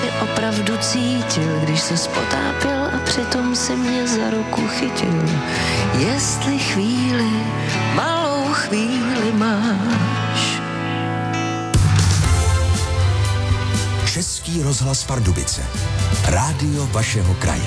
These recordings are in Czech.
si opravdu cítil, když se spotápěl a přitom si mě za ruku chytil. Jestli chvíli, malou chvíli máš. Český rozhlas Pardubice. Rádio vašeho kraje.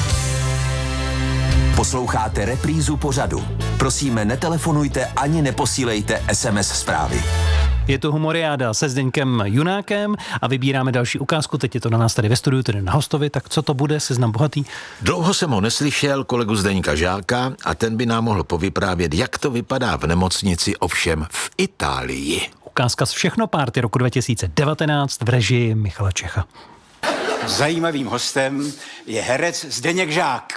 Posloucháte reprízu pořadu. Prosíme, netelefonujte ani neposílejte SMS zprávy. Je to Humoriáda se Zdeňkem Junákem a vybíráme další ukázku. Teď je to na nás tady ve studiu, tedy na hostovi. Tak co to bude? Seznam bohatý? Dlouho jsem ho neslyšel, kolegu Zdeňka Žáka, a ten by nám mohl povyprávět, jak to vypadá v nemocnici, ovšem v Itálii. Ukázka z Všechno párty roku 2019 v režii Michala Čecha. Zajímavým hostem je herec Zdeněk Žák.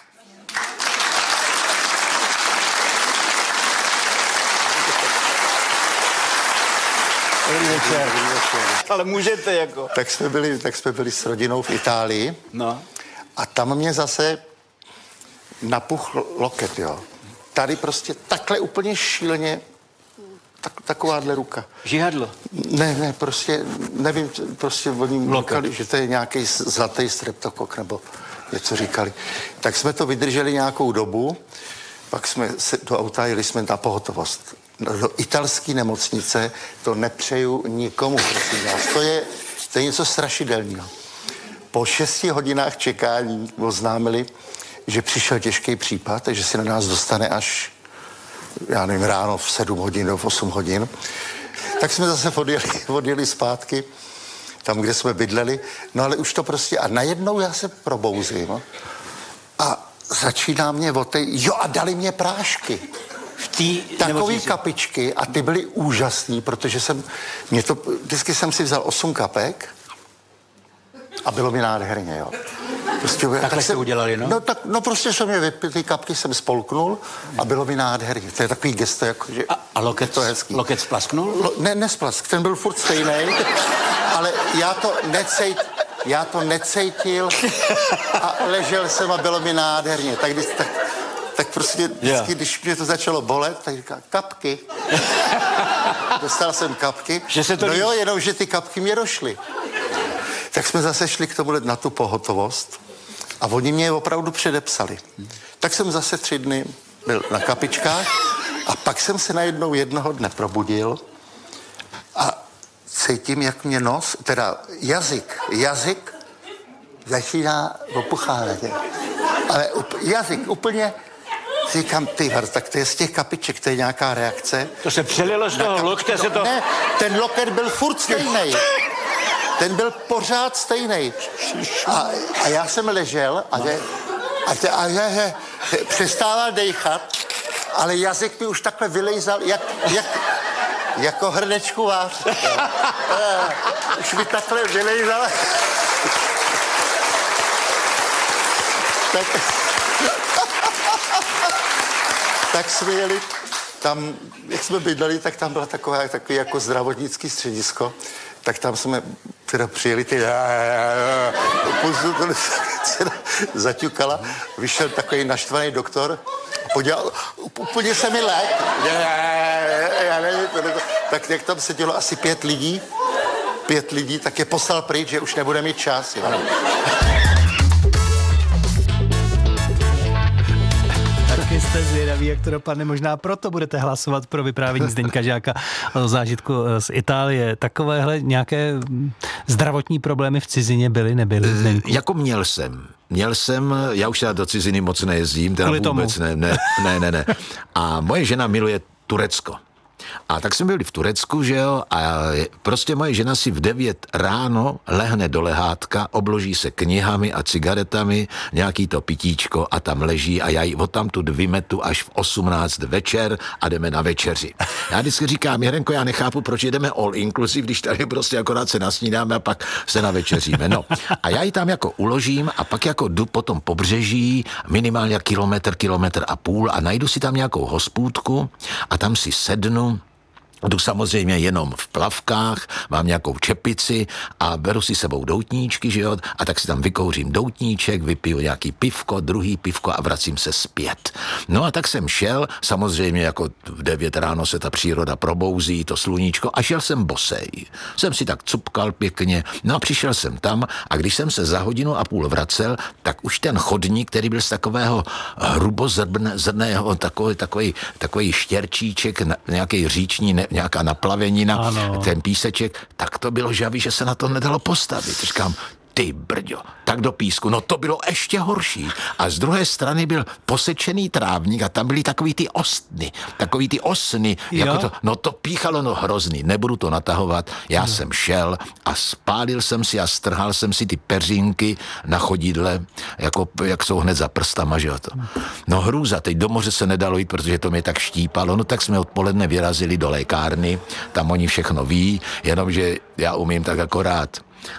Dobrý večer. Ale můžete jako. Tak jsme byli s rodinou v Itálii. No. A tam mě zase napuchl loket, jo. Tady prostě takhle úplně šíleně takováhle ruka. Žihadlo. Ne, prostě, nevím, prostě oni říkali, že to je nějaký zlatý streptokok, nebo něco říkali. Tak jsme to vydrželi nějakou dobu, pak jsme se do auta jeli jsme na pohotovost. Do italské nemocnice to nepřeju nikomu, prosím vás. To je něco strašidelného. Po 6 hodinách čekání oznámili, že přišel těžký případ, takže se na nás dostane až, já nevím, ráno v 7 hodin nebo v 8 hodin. Tak jsme zase odjeli zpátky, tam, kde jsme bydleli. No ale už to prostě, a najednou já se probouzím a začíná mě jo, a dali mě prášky. Takový kapičky a ty byly úžasný, protože vždycky jsem si vzal 8 kapek a bylo mi nádherně, jo. Prostě, takhle jste udělali, no? No prostě jsem ty kapky jsem spolknul a bylo mi nádherně. To je takový gesto, jako, že a loket, to je hezký. Loket splasknul? Nesplask, ten byl furt stejný, ale já to necítil a ležel jsem a bylo mi nádherně. Tak prostě vždycky, když mě to začalo bolet, tak říkám, kapky. Dostal jsem kapky. Jo, jenom, že ty kapky mě došly. Tak jsme zase šli k tomu na tu pohotovost a oni mě opravdu předepsali. Tak jsem zase 3 dny byl na kapičkách a pak jsem se najednou jednoho dne probudil a cítím, jak mě jazyk začíná opuchávat. Ale jazyk úplně. Říkám, tak to je z těch kapiček, to je nějaká reakce. To se přelilo z toho lokte, se to... Ne, ten loket byl furt stejnej. Ten byl pořád stejnej. A já jsem ležel a přestával dejchat, ale jazyk mi už takhle vylejzal, jako hrnečku vář. Už mi takhle vylejzal. Tak jsme jeli tam, jak jsme bydleli, tak tam byla takový jako zdravotnický středisko, tak tam jsme teda přijeli zaťukala, vyšel takový naštvaný doktor, podíval, úplně se mi lék. Tak jak tam sedělo asi 5 lidí, tak je poslal pryč, že už nebude mít čas. Jo. Taky jste zvědaví, jak to dopadne. Možná proto budete hlasovat pro vyprávění Zdeňka Žáka o zážitku z Itálie. Takovéhle nějaké zdravotní problémy v cizině nebyly? Jako měl jsem, já už teda do ciziny moc nejezdím, teda vůbec ne. A moje žena miluje Turecko. A tak jsme byli v Turecku, že jo, a prostě moje žena si v 9 ráno lehne do lehátka, obloží se knihami a cigaretami, nějaký to pitíčko a tam leží a já ji odtamtud vymetu až v 18 večer a jdeme na večeři. Já vždycky říkám, Jirenko, já nechápu, proč jdeme all inclusive, když tady prostě akorát se nasnídáme a pak se navečeříme. No. A já ji tam jako uložím a pak jako jdu po tom pobřeží minimálně kilometr a půl a najdu si tam nějakou hospůdku a tam si sednu Jdu samozřejmě jenom v plavkách, mám nějakou čepici a beru si sebou doutníčky, že jo, a tak si tam vykouřím doutníček, vypiju nějaký pivko, druhý pivko a vracím se zpět. No a tak jsem šel, samozřejmě jako v 9 ráno se ta příroda probouzí, to sluníčko, a šel jsem bosej. Jsem si tak cupkal pěkně, no a přišel jsem tam a když jsem se za 1,5 hodiny vracel, tak už ten chodník, který byl z takového hrubozrného, takový štěrčíček, nějaký říční, nějaká naplavenina, ano. Ten píseček, tak to bylo žavý, že se na to nedalo postavit. Říkám, ty brďo, tak do písku, no to bylo ještě horší. A z druhé strany byl posečený trávník a tam byly takový ty osny, jako to, no to píchalo, no hrozný, nebudu to natahovat, já jsem šel a spálil jsem si a strhal jsem si ty peřinky na chodidle, jako, jak jsou hned za prstama, že jo to. No hrůza, teď do moře se nedalo jít, protože to mě tak štípalo, no tak jsme odpoledne vyrazili do lékárny, tam oni všechno ví, jenomže já umím tak akorát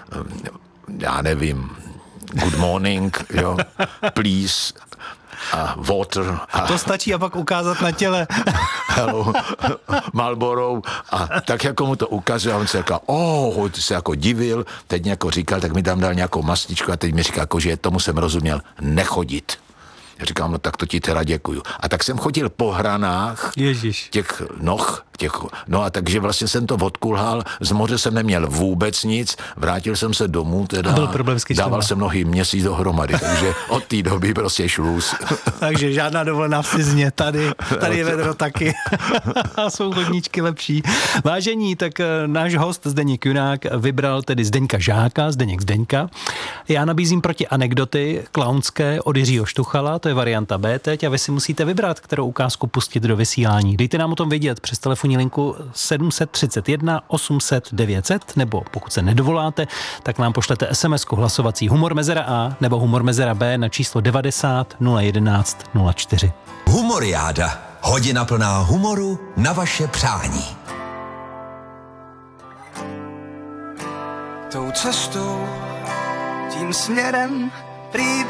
já nevím, good morning, jo, please, a water. A to stačí a pak ukázat na těle. Hello, Marlboro. A tak jako mu to ukazuje, a on se jako, se jako divil, teď jako říkal, tak mi tam dal nějakou mastičku a teď mi říká, jako, že tomu jsem rozuměl, nechodit. Já říkám, no tak to ti teda děkuju. A tak jsem chodil po hranách těch noh, no a takže vlastně jsem to odkulhal, z moře jsem neměl vůbec nic, vrátil jsem se domů, teda dával jsem nohy měsíc dohromady, takže od té doby prostě šluz. Takže žádná dovolená v cizině, tady je vedro taky. A jsou chodníčky lepší. Vážení, tak náš host Zdeněk Junák vybral tedy Zdeňka Žáka, Zdeňka. Já nabízím proti anekdoty klaunské od Jiřího Štuchala, to je varianta B teď a vy si musíte vybrat, kterou ukázku pustit do vysílání. Dejte nám o tom vědět přes telefonní linku 731 800 900 nebo pokud se nedovoláte, tak nám pošlete SMS-ku hlasovací Humor Mezera A nebo Humor Mezera B na číslo 90 011 04. Humoriáda. Hodina plná humoru na vaše přání. Tou cestou, tím směrem prý